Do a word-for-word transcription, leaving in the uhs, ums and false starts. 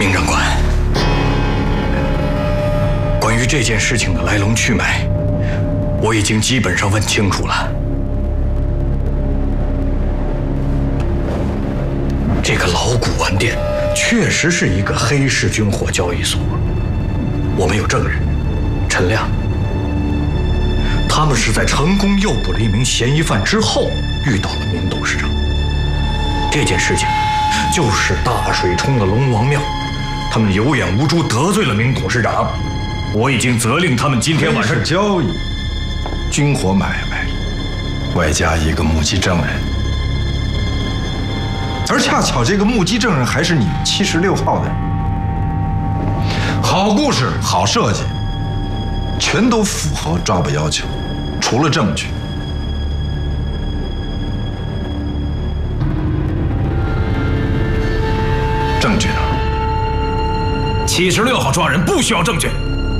明长官，关于这件事情的来龙去脉，我已经基本上问清楚了。这个老古玩店确实是一个黑市军火交易所，我们有证人陈亮，他们是在成功诱捕了一名嫌疑犯之后遇到了明董事长。这件事情就是大水冲了龙王庙，他们有眼无珠得罪了明董事长，我已经责令他们今天晚上交易、军火买卖，外加一个目击证人，而恰巧这个目击证人还是你们七十六号的人。好故事，好设计，全都符合抓捕要求，除了证据。证据呢？ 七十六号抓人不需要证据，